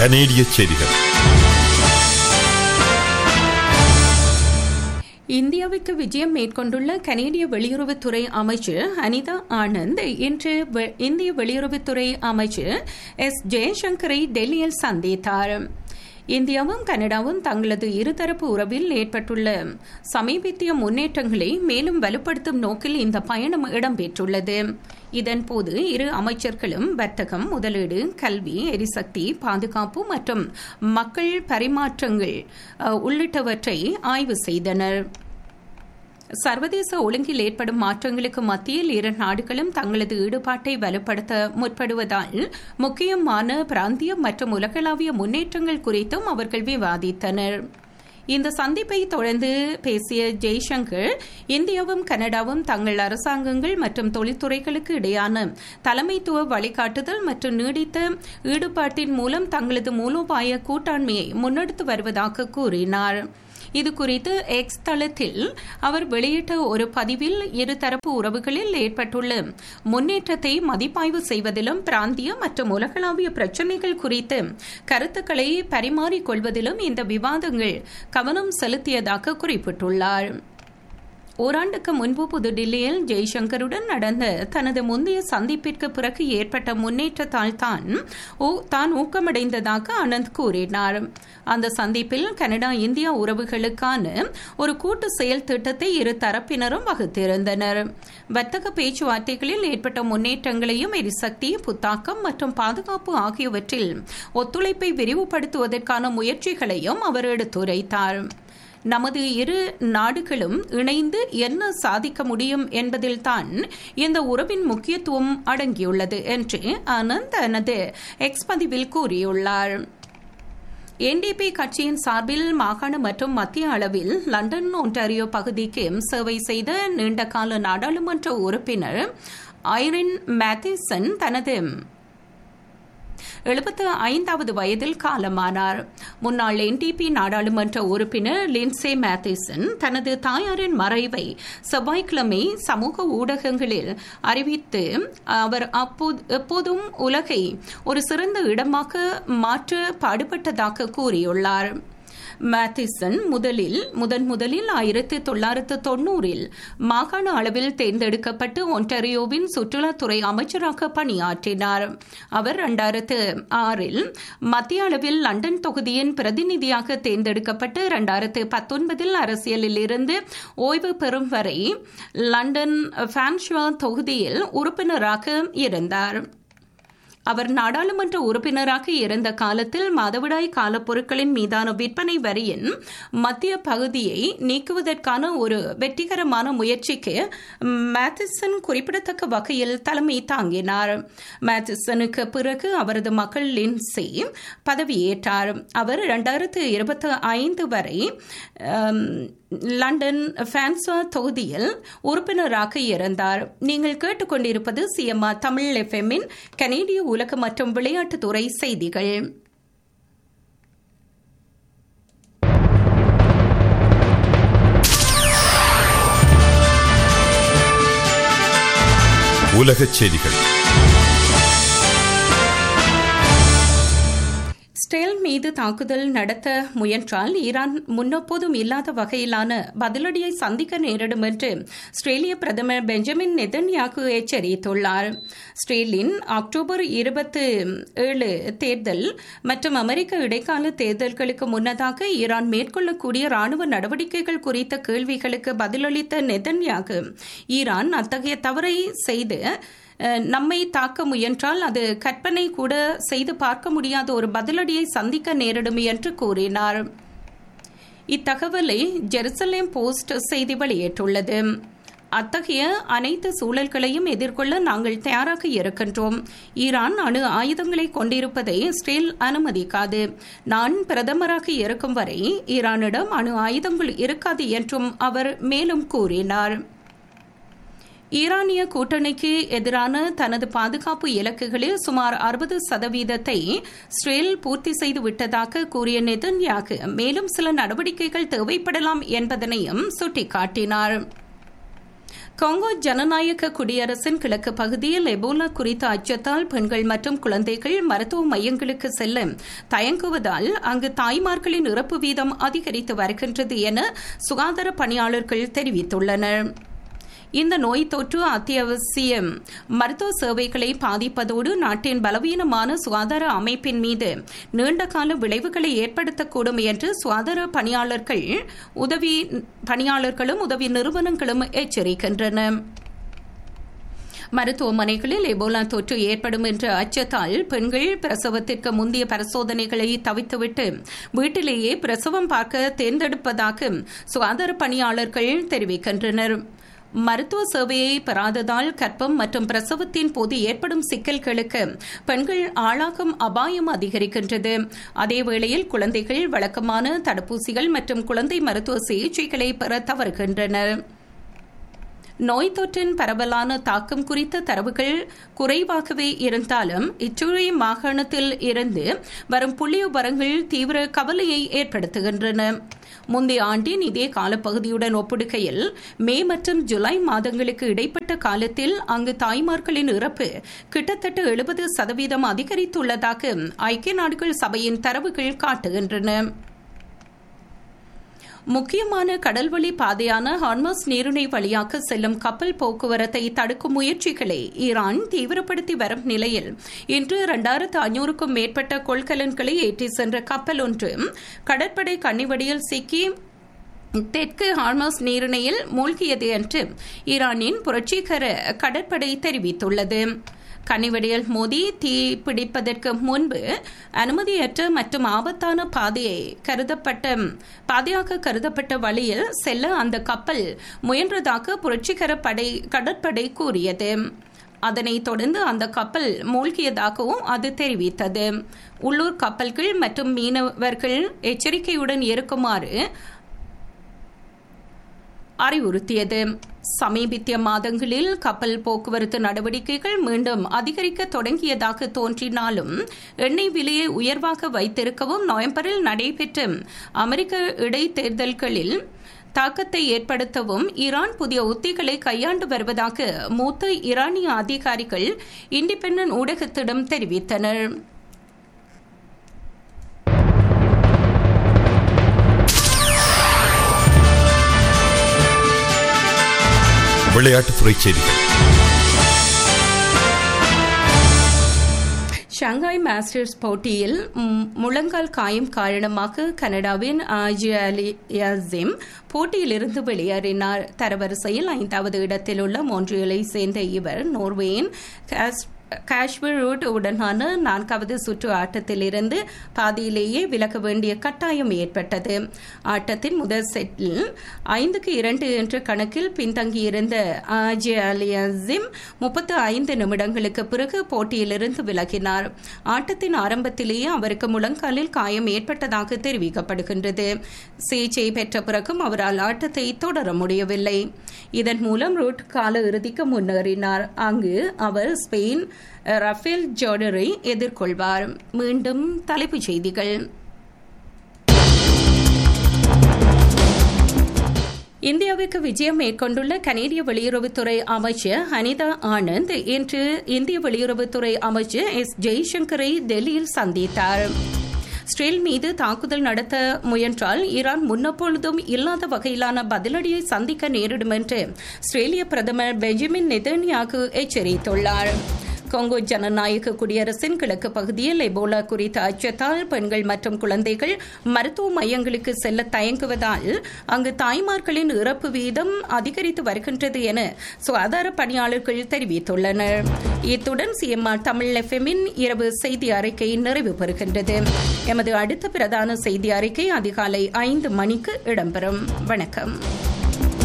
கனேடிய செய்திகள். இந்தியாவுக்கு விஜயம் மேற்கொண்டுள்ள கனேடிய வெளியுறவுத்துறை அமைச்சர் அனிதா ஆனந்த் இன்று இந்திய வெளியுறவுத்துறை அமைச்சர் எஸ் ஜெய்சங்கரை டெல்லியில் சந்தித்தார். இந்தியாவும் கனடாவும் தங்களது இருதரப்பு உறவில் ஏற்பட்டுள்ள சமீபத்திய முன்னேற்றங்களை மேலும் வலுப்படுத்தும் நோக்கில் இந்த பயணம் இடம்பெற்றுள்ளது. இதன்போது இரு அமைச்சர்களும் வர்த்தகம், முதலீடு, கல்வி, எரிசக்தி, பாதுகாப்பு மற்றும் மக்கள் பரிமாற்றங்கள் உள்ளிட்டவற்றை ஆய்வு செய்தனர். சர்வதேச ஒழுங்கில் ஏற்படும் மாற்றங்களுக்கு மத்தியில் இரு நாடுகளும் தங்களது ஈடுபாட்டை வலுப்படுத்த முற்படுவதால் முக்கியமான பிராந்திய மற்றும் உலகளாவிய முன்னேற்றங்கள் குறித்தும் அவர்கள் விவாதித்தனர். இந்த சந்திப்பை தொடர்ந்து பேசிய ஜெய்சங்கர், இந்தியாவும் கனடாவும் தங்கள் அரசாங்கங்கள் மற்றும் தொழில்துறைகளுக்கு இடையான தலைமைத்துவ வழிகாட்டுதல் மற்றும் நீடித்த ஈடுபாட்டின் மூலம் தங்களது மூலோபாய கூட்டாண்மையை முன்னெடுத்து வருவதாக கூறினார். இதுகுறித்து எக்ஸ் தளத்தில் அவர் வெளியிட்ட ஒரு பதிவில் இருதரப்பு உறவுகளில் ஏற்பட்டுள்ள முன்னேற்றத்தை மதிப்பாய்வு செய்வதிலும் பிராந்திய மற்றும் உலகளாவிய பிரச்சினைகள் குறித்து கருத்துக்களை பரிமாறிக்கொள்வதிலும் இந்த விவாதங்கள் கவனம் செலுத்தியதாக குறிப்பிட்டுள்ளார். ஓராண்டுக்கு முன்பு புதுடில்லியில் ஜெய்சங்கருடன் நடந்த தனது முந்தைய சந்திப்பிற்கு பிறகு ஏற்பட்ட முன்னேற்றத்தால் தான் ஊக்கமடைந்ததாக ஆனந்த் கூறினார். அந்த சந்திப்பில் கனடா இந்தியா உறவுகளுக்கான ஒரு கூட்டு செயல் திட்டத்தை இரு தரப்பினரும் வகுத்திருந்தனர். வர்த்தக பேச்சுவார்த்தைகளில் ஏற்பட்ட முன்னேற்றங்களையும் எரிசக்தி, புத்தாக்கம் மற்றும் பாதுகாப்பு ஆகியவற்றில் ஒத்துழைப்பை விரிவுபடுத்துவதற்கான முயற்சிகளையும் அவர் எடுத்துரைத்தார். நமது இரு நாடுகளும் இணைந்து என்ன சாதிக்க முடியும் என்பதில்தான் இந்த உறவின் முக்கியத்துவம் அடங்கியுள்ளது என்று ஆனந்த் தனது எக்ஸ் பதிவில் கூறியுள்ளார். NDP கட்சியின் சார்பில் மாகாண மற்றும் மத்திய அளவில் லண்டன், ஒன்டாரியோ பகுதிக்கு சேவை செய்த நீண்டகால நாடாளுமன்ற உறுப்பினர் ஐரின் மேத்திசன் தனது 75வது வயதில் காலமானார். முன்னாள் NDP நாடாளுமன்ற உறுப்பினர் லின்சே மேத்திசன் தனது தாயாரின் மறைவை செவ்வாய்க்கிழமை சமூக ஊடகங்களில் அறிவித்து அவர் எப்போதும் உலகை ஒரு சிறந்த இடமாக மாற்ற பாடுபட்டதாக கூறியுள்ளார். மேத்திசன் முதலில் 1990 மாகாண அளவில் தேர்ந்தெடுக்கப்பட்டு ஒன்டாரியோவின் சுற்றுலாத்துறை அமைச்சராக பணியாற்றினார். அவர் 2006 மத்திய அளவில் லண்டன் தொகுதியின் பிரதிநிதியாக தேர்ந்தெடுக்கப்பட்டு 2019 அரசியலில் இருந்து ஓய்வு பெறும் வரை லண்டன் ஃபான்ஷுவா தொகுதியில் உறுப்பினராக இருந்தார். அவர் நாடாளுமன்ற உறுப்பினராக இருந்த காலத்தில் மாதவிடாய் காலப்பொருட்களின் மீதான விற்பனை வரியின் மத்திய பகுதியை நீக்குவதற்கான ஒரு வெற்றிகரமான முயற்சிக்கு மேத்திசன் குறிப்பிடத்தக்க வகையில் தலைமை தாங்கினார். மேத்திசனுக்கு பிறகு அவரது மகள் லின்சே பதவியேற்றார். அவர் 2025 வரை லண்டன் ஃபான்சுவா தொகுதியில் உறுப்பினராக இருந்தார். நீங்கள் கேட்டுக்கொண்டிருப்பது CMR தமிழ் FM-இன் கனேடிய உலக மற்றும் விளையாட்டுத்துறை செய்திகள். உலகச் செய்திகள். இஸ்ரேல் மீது தாக்குதல் நடத்த முயன்றால் ஈரான் முன்னெப்போதும் இல்லாத வகையிலான பதிலடியை சந்திக்க நேரிடும் என்று இஸ்ரேலிய பிரதமர் பெஞ்சமின் நெதன்யாகு எச்சரித்துள்ளார். இஸ்ரேலின் அக்டோபர் 27 தேர்தல் மற்றும் அமெரிக்க இடைக்கால தேர்தல்களுக்கு முன்னதாக ஈரான் மேற்கொள்ளக்கூடிய ராணுவ நடவடிக்கைகள் குறித்த கேள்விகளுக்கு பதிலளித்த நெதன்யாகு, ஈரான் அத்தகைய தவறை செய்து நம்மை தாக்க முயன்றால் அது கற்பனை கூட செய்து பார்க்க முடியாத ஒரு பதிலடியை சந்திக்க நேரிடும் என்று கூறினார். இத்தகவலை ஜெருசலேம் போஸ்ட் செய்தி வெளியிட்டுள்ளது. அத்தகைய அனைத்து சூழல்களையும் எதிர்கொள்ள நாங்கள் தயாராக இருக்கின்றோம். ஈரான் அணு ஆயுதங்களை கொண்டிருப்பதை இஸ்ரேல் அனுமதிக்காது. நான் பிரதமராக இருக்கும் வரை ஈரானிடம் அணு ஆயுதங்கள் இருக்காது என்றும் அவர் மேலும் கூறினார். ஈரானிய கூட்டணிக்கு எதிரான தனது பாதுகாப்பு இலக்குகளில் சுமார் 60% இஸ்ரேல் பூர்த்தி செய்து விட்டதாக கூறிய நெதன்யாகு மேலும் சில நடவடிக்கைகள் தேவைப்படலாம் என்பதனையும் சுட்டிக்காட்டினார். காங்கோ ஜனநாயக குடியரசின் கிழக்கு பகுதியில் எபோலா குறித்த அச்சத்தால் பெண்கள் மற்றும் குழந்தைகள் மருத்துவ மையங்களுக்கு செல்ல தயங்குவதால் அங்கு தாய்மார்களின் இறப்பு வீதம் அதிகரித்து வருகின்றது என சுகாதார பணியாளர்கள் தெரிவித்துள்ளனர். இந்த நோய் தொற்று அத்தியாவசிய மருத்துவ சேவைகளை பாதிப்பதோடு நாட்டின் பலவீனமான சுகாதார அமைப்பின் மீது நீண்டகால விளைவுகளை ஏற்படுத்தக்கூடும் என்று சுகாதார பணியாளர்களும் உதவி நிறுவனங்களும் எச்சரிக்கின்றன. மருத்துவமனைகளில் எபோலா தொற்று ஏற்படும் என்ற அச்சத்தால் பெண்கள் பிரசவத்திற்கு முந்தைய பரிசோதனைகளை தவிர்த்துவிட்டு வீட்டிலேயே பிரசவம் பார்க்க தேர்ந்தெடுப்பதாக சுகாதார பணியாளர்கள் தெரிவிக்கின்றனர். மருத்துவ சேவையை பெறாததால் கர்ப்பம் மற்றும் பிரசவத்தின் போது ஏற்படும் சிக்கல்களுக்கு பெண்கள் ஆளாகும் அபாயம் அதிகரிக்கின்றது. அதேவேளையில் குழந்தைகள் வழக்கமான தடுப்பூசிகள் மற்றும் குழந்தை மருத்துவ சிகிச்சைகளை பெற தவறுகின்றனர். நோய் தொற்றின் பரவலான தாக்கம் குறித்த தரவுகள் குறைவாகவே இருந்தாலும் இச்சுழி மாகாணத்தில் இருந்து வரும் புள்ளிவிவரங்கள் தீவிர கவலையை ஏற்படுத்துகின்றன. முந்தைய ஆண்டின் இதே காலப்பகுதியுடன் ஒப்பிடுகையில் மே மற்றும் ஜூலை மாதங்களுக்கு இடைப்பட்ட காலத்தில் அங்கு தாய்மார்களின் இறப்பு கிட்டத்தட்ட 70% அதிகரித்துள்ளதாக ஐக்கிய நாடுகள் சபையின் தரவுகள் காட்டுகின்றன. முக்கியமான கடல்வழி பாதையான ஹார்மஸ் நீரிணை வழியாக செல்லும் கப்பல் போக்குவரத்தை தடுக்கும் முயற்சிகளை ஈரான் தீவிரப்படுத்தி வரும் நிலையில் இன்று 2500க்கும் மேற்பட்ட கொள்கலன்களை ஏற்றி சென்ற கப்பல் ஒன்று கடற்படை கண்ணிவடியில் சிக்கி தெற்கு ஹார்மஸ் நீரிணையில் மூழ்கியது என்று ஈரானின் புரட்சிகர கடற்படை தெரிவித்துள்ளது. கனிவெடியில் மோதி தீ பிடிப்பதற்கு முன்பு அனுமதியற்ற மற்றும் ஆபத்தான பாதையாக கருதப்பட்ட வழியில் செல்ல அந்த கப்பல் முயன்றதாக புரட்சிகர கடற்படை கூறியது. அதனைத் தொடர்ந்து அந்த கப்பல் மூழ்கியதாகவும் அது தெரிவித்தது. உள்ளூர் கப்பல்கள் மற்றும் மீனவர்கள் எச்சரிக்கையுடன் இருக்குமாறு அறிவுறுத்தியது. சமீபத்திய மாதங்களில் கப்பல் போக்குவரத்து நடவடிக்கைகள் மீண்டும் அதிகரிக்க தொடங்கியதாக தோன்றினாலும் எண்ணெய் விலையை உயர்வாக வைத்திருக்கவும் நவம்பரில் நடைபெற்ற அமெரிக்க இடைத்தேர்தல்களில் தாக்கத்தை ஏற்படுத்தவும் ஈரான் புதிய உத்திகளை கையாண்டு வருவதாக மூத்த ஈரானிய அதிகாரிகள் இண்டிபெண்டன்ட் ஊடகத்திடம் தெரிவித்தனர். விளையாட்டுத்துறை செய்திகள். ஷாங்காய் மாஸ்டர்ஸ் போட்டியில் முழங்கால் காயம் காரணமாக கனடாவின் ஆஜியாலியாசிம் போட்டியிலிருந்து வெளியேறினார். தரவரிசையில் 5வது இடத்தில் உள்ள மோன்ட்ரியலை சேர்ந்த இவர் நோர்வேயின் காஷ்மீர் ரூட் உடனான 4வது சுற்று ஆட்டத்திலிருந்து பாதியிலேயே விலக வேண்டிய கட்டாயம் ஏற்பட்டது. ஆட்டத்தின் முதல் செட்டில் 5-2 என்ற கணக்கில் பின்தங்கியிருந்த ஆஜியாலியாசிம் 35 நிமிடங்களுக்கு பிறகு போட்டியிலிருந்து விலகினார். ஆட்டத்தின் ஆரம்பத்திலேயே அவருக்கு முழங்காலில் காயம் ஏற்பட்டதாக தெரிவிக்கப்படுகின்றது. சிகிச்சை பெற்ற பிறகும் அவரால் ஆட்டத்தை தொடர முடியவில்லை. இதன் மூலம் ரூட் கால இறுதிக்கு முன்னேறினார். அங்கு அவர் ஸ்பெயின் ரஃபேல் ஜோடரை எதிர்கொள்வார். மீண்டும் தலைப்புச் செய்திகள். இந்தியாவிற்கு விஜயம் மேற்கொண்டுள்ள கனேடிய வெளியுறவுத்துறை அமைச்சர் அனிதா ஆனந்த் இன்று இந்திய வெளியுறவுத்துறை அமைச்சர் எஸ் ஜெய்சங்கரை டெல்லியில் சந்தித்தார். இஸ்ரேல் மீது தாக்குதல் நடத்த முயன்றால் ஈரான் முன்னெப்பொழுதும் இல்லாத வகையிலான பதிலடியை சந்திக்க நேரிடும் என்று இஸ்ரேலிய பிரதமர் பெஞ்சமின் நெதன்யாகு எச்சரித்துள்ளார். காங்கோ ஜனநாயக குடியரசின் கிழக்கு பகுதியில் எபோலா குறித்த அச்சத்தால் பெண்கள் மற்றும் குழந்தைகள் மருத்துவ மையங்களுக்கு செல்ல தயங்குவதால் அங்கு தாய்மார்களின் இறப்பு வீதம் அதிகரித்து வருகின்றது என சுகாதார பணியாளர்கள் தெரிவித்துள்ளனர். இத்துடன் சிஎம்ஆர் தமிழ் எஃப்எம்மின் இரவு செய்தி அறிக்கை நிறைவு பெறுகின்றது. எமது அடுத்த பிரதான செய்தி அறிக்கை அதிகாலை 5 மணிக்கு இடம்பெறும். வணக்கம்.